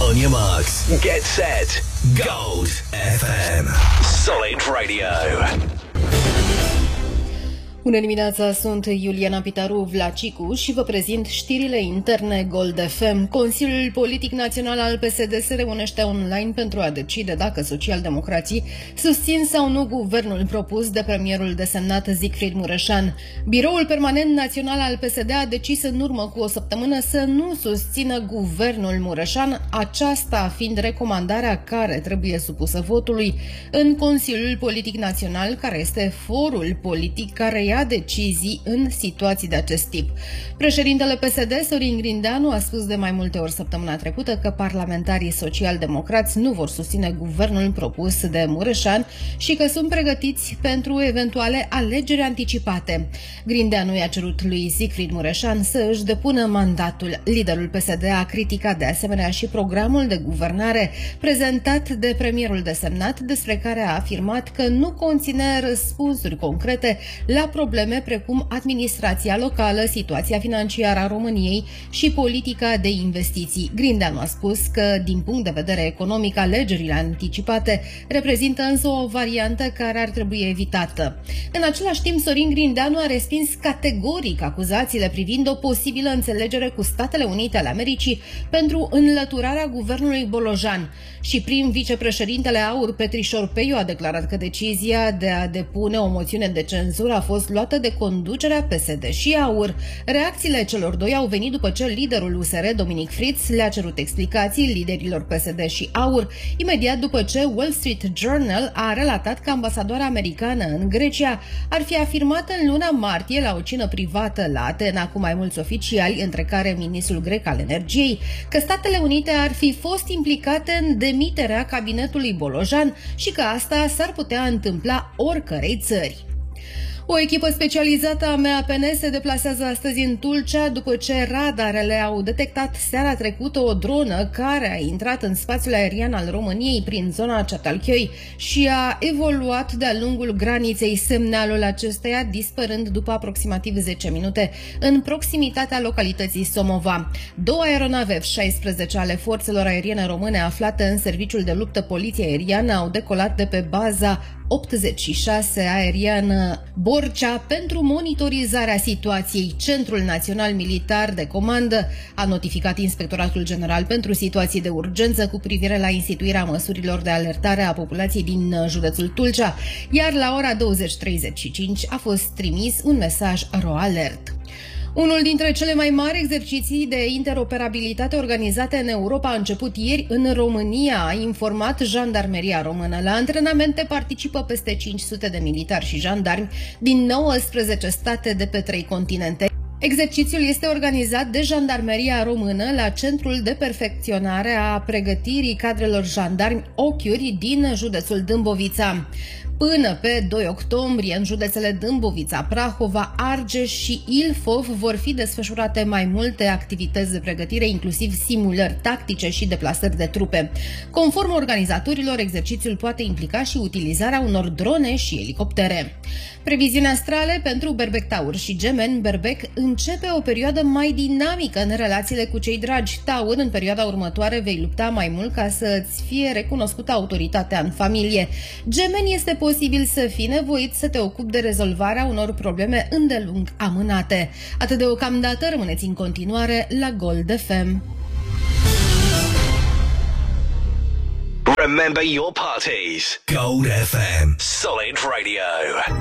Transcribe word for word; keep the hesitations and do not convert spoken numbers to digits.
On your marks, get set, Gold F M. Solid Radio. Bună dimineața, sunt Iuliana Pitaru Vlacicu și vă prezint știrile interne Gold F M. Consiliul Politic Național al P S D se reunește online pentru a decide dacă socialdemocrații susțin sau nu guvernul propus de premierul desemnat Siegfried Mureșan. Biroul Permanent Național al P S D a decis în urmă cu o săptămână să nu susțină guvernul Mureșan, aceasta fiind recomandarea care trebuie supusă votului în Consiliul Politic Național, care este forul politic care ia decizii în situații de acest tip. Președintele P S D, Sorin Grindeanu, a spus de mai multe ori săptămâna trecută că parlamentarii social-democrați nu vor susține guvernul propus de Mureșan și că sunt pregătiți pentru eventuale alegeri anticipate. Grindeanu i-a cerut lui Siegfried Mureșan să își depună mandatul. Liderul P S D a criticat de asemenea și programul de guvernare prezentat de premierul desemnat, despre care a afirmat că nu conține răspunsuri concrete la probleme precum administrația locală, situația financiară a României și politica de investiții. Grindeanu a spus că, din punct de vedere economic, alegerile anticipate reprezintă însă o variantă care ar trebui evitată. În același timp, Sorin Grindeanu a respins categoric acuzațiile privind o posibilă înțelegere cu Statele Unite ale Americii pentru înlăturarea guvernului Bolojan. Și prim vicepreședintele AUR, Petrișor Peiu, a declarat că decizia de a depune o moțiune de cenzură a fost luată de conducerea P S D și AUR. Reacțiile celor doi au venit după ce liderul U S R, Dominic Fritz, le-a cerut explicații liderilor P S D și AUR, imediat după ce Wall Street Journal a relatat că ambasadoarea americană în Grecia ar fi afirmat în luna martie la o cină privată la Atena cu mai mulți oficiali, între care ministrul grec al energiei, că Statele Unite ar fi fost implicate în demiterea cabinetului Bolojan și că asta s-ar putea întâmpla oricărei țări. O echipă specializată a M A P N se deplasează astăzi în Tulcea după ce radarele au detectat seara trecută o dronă care a intrat în spațiul aerian al României prin zona Ceatalchioi și a evoluat de-a lungul graniței, semnalul acesteia dispărând după aproximativ zece minute în proximitatea localității Somova. Două aeronave F șaisprezece ale forțelor aeriene române aflate în serviciul de luptă poliție aeriană au decolat de pe baza optzeci și șase aeriană Borcea pentru monitorizarea situației. Centrul Național Militar de Comandă a notificat Inspectoratul General pentru Situații de Urgență cu privire la instituirea măsurilor de alertare a populației din județul Tulcea, iar la ora douăzeci treizeci și cinci a fost trimis un mesaj RoAlert. Unul dintre cele mai mari exerciții de interoperabilitate organizate în Europa a început ieri în România, a informat Jandarmeria Română. La antrenamente participă peste cinci sute de militari și jandarmi din nouăsprezece state de pe trei continente. Exercițiul este organizat de Jandarmeria Română la Centrul de Perfecționare a Pregătirii Cadrelor Jandarmi Ochiuri din județul Dâmbovița. Până pe doi octombrie, în județele Dâmbovița, Prahova, Argeș și Ilfov vor fi desfășurate mai multe activități de pregătire, inclusiv simulări tactice și deplasări de trupe. Conform organizatorilor, exercițiul poate implica și utilizarea unor drone și elicoptere. Previziuni astrale pentru Berbec Taur și Gemeni. Berbec începe o perioadă mai dinamică în relațiile cu cei dragi. Taur, în perioada următoare vei lupta mai mult ca să-ți fie recunoscută autoritatea în familie. Gemeni, este posibil să fii nevoit să te ocupi de rezolvarea unor probleme îndelung amânate. Atât deocamdată, rămâneți în continuare la Gold F M. Remember your parties. Gold F M. Solid Radio.